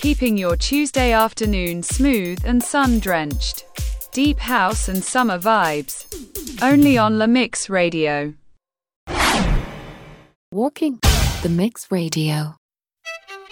keeping your Tuesday afternoon smooth and sun-drenched. Deep house and summer vibes. Only on La Mix Radio. Walking the Mix Radio.